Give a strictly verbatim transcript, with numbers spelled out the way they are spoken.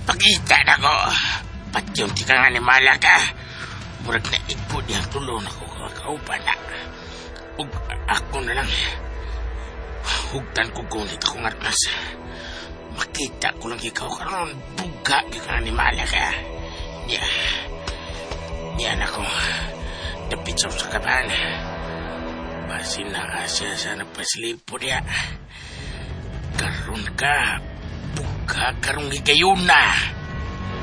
Pakita na ko. Patyon ti kang animala ka. Murag na igpo niyang tulong ako kakaupan na. Ug ako na lang. Hugtan ko gunit akong armas. Makita ko lang ikaw karon buga kang animala ka. Niya. Niya na ko. Napitsaw sa kaban. Basin na siya sa napaslipo niya. Karon ka. Buga karong higayon na.